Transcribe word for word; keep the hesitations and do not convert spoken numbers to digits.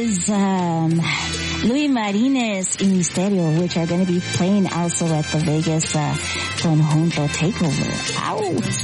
was um, Luis Martinez y Mysterio, which are going to be playing also at the Vegas uh, Conjunto Takeover. Out.